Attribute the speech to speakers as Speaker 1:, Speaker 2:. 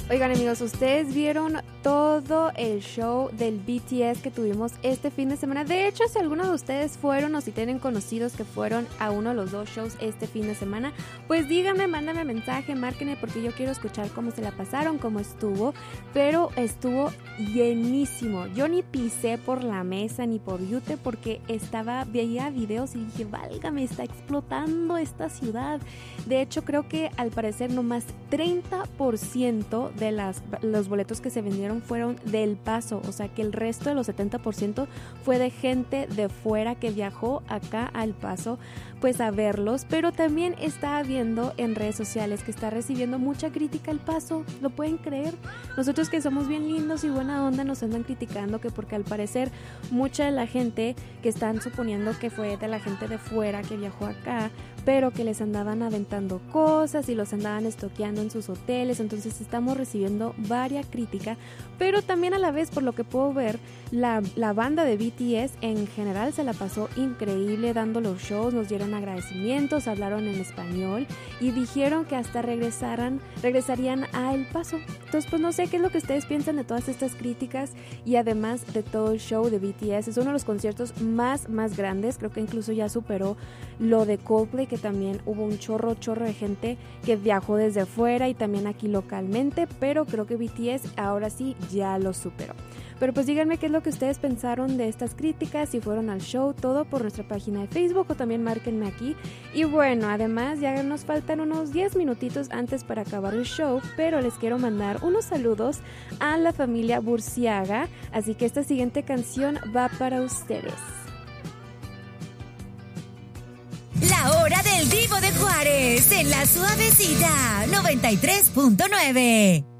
Speaker 1: Oigan amigos, ¿ustedes vieron todo el show del BTS que tuvimos este fin de semana? De hecho, si alguno de ustedes fueron o si tienen conocidos que fueron a uno de los dos shows este fin de semana, pues díganme, mándame mensaje, márquenme porque yo quiero escuchar cómo se la pasaron, cómo estuvo, pero estuvo llenísimo. Yo ni pisé por la mesa ni por Yute porque veía videos y dije, válgame, está explotando esta ciudad. De hecho, creo que al parecer nomás 30% de los boletos que se vendieron fueron del Paso, o sea que el resto de los 70% fue de gente de fuera que viajó acá al Paso pues a verlos, pero también estaba viendo en redes sociales que está recibiendo mucha crítica el Paso. ¿Lo pueden creer? Nosotros que somos bien lindos y buena onda nos andan criticando que porque al parecer mucha de la gente que están suponiendo que fue de la gente de fuera que viajó acá, pero que les andaban aventando cosas y los andaban estoqueando en sus hoteles, entonces estamos recibiendo varias críticas, pero también a la vez, por lo que puedo ver, la banda de BTS en general se la pasó increíble dando los shows, nos dieron agradecimientos, hablaron en español y dijeron que hasta regresarían a El Paso. Entonces pues no sé qué es lo que ustedes piensan de todas estas críticas y además de todo el show de BTS. Es uno de los conciertos más grandes, creo que incluso ya superó lo de Coldplay, que también hubo un chorro de gente que viajó desde fuera y también aquí localmente, pero creo que BTS ahora sí ya lo superó. Pero pues díganme qué es lo que ustedes pensaron de estas críticas, si fueron al show, todo por nuestra página de Facebook o también márquenme aquí. Y bueno, además ya nos faltan unos 10 minutitos antes para acabar el show, pero les quiero mandar unos saludos a la familia Burciaga, así que esta siguiente canción va para ustedes.
Speaker 2: La hora del Divo de Juárez en la suavecita 93.9.